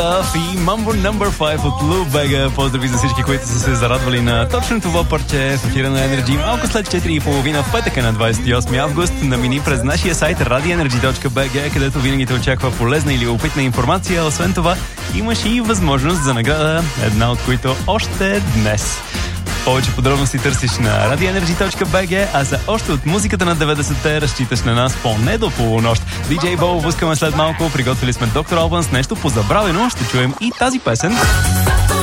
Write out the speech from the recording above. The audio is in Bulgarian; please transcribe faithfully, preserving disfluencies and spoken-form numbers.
Love и Mambo номер пет от Lou Bega. Поздрави за всички, които са се зарадвали на точно това парче в ефира на Energy. Малко след четири и половина в петъка на двадесет и осми август намини през нашия сайт radio energy точка би джи, където винаги те очаква полезна или опитна информация. Освен това, имаш и възможност за награда, една от които още днес. Повече подробности търсиш на radio energy точка би джи, а за още от музиката на деветдесетте разчиташ на нас поне до полунощ. Диджей Бо пускаме след малко, приготвили сме Доктор Албан с нещо позабравено, ще чуем и тази песен.